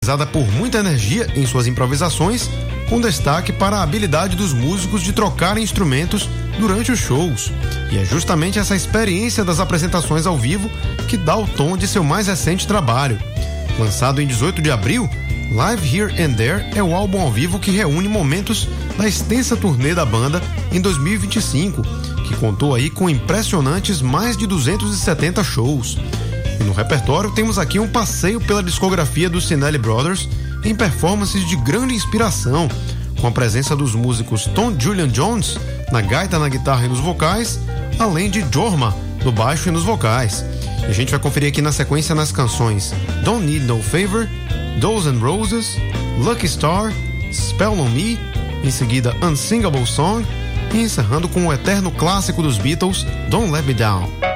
caracterizada por muita energia em suas improvisações, com destaque para a habilidade dos músicos de trocarem instrumentos durante os shows. E é justamente essa experiência das apresentações ao vivo que dá o tom de seu mais recente trabalho. Lançado em 18 de abril, Live Here and There é o álbum ao vivo que reúne momentos da extensa turnê da banda em 2025, que contou aí com impressionantes mais de 270 shows. E no repertório temos aqui um passeio pela discografia dos Sinelli Brothers em performances de grande inspiração, com a presença dos músicos Tom Julian Jones na gaita, na guitarra e nos vocais, além de Jorma no baixo e nos vocais. E a gente vai conferir aqui na sequência nas canções Don't Need No Favor, Dolls and Roses, Lucky Star, Spell on Me, em seguida Unsingable Song e encerrando com o eterno clássico dos Beatles, Don't Let Me Down.